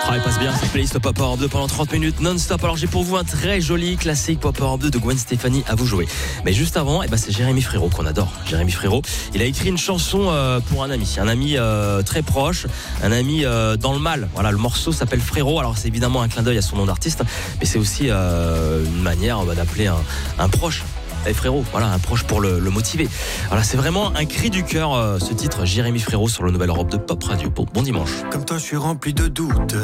Ah, il passe bien cette playlist Pop Europe 2 pendant 30 minutes non-stop. Alors j'ai pour vous un très joli classique Pop Europe 2 de Gwen Stefani à vous jouer. Mais juste avant, c'est Jérémy Frérot qu'on adore. Jérémy Frérot, il a écrit une chanson pour un ami très proche, un ami dans le mal. Voilà, le morceau s'appelle Frérot. Alors c'est évidemment un clin d'œil à son nom d'artiste, mais c'est aussi une manière d'appeler un proche. Frérot, voilà, un proche pour le motiver. Voilà, c'est vraiment un cri du cœur ce titre, Jérémy Frérot sur le Nouvel Europe de Pop Radio. Bon dimanche. Comme toi, je suis rempli de doutes.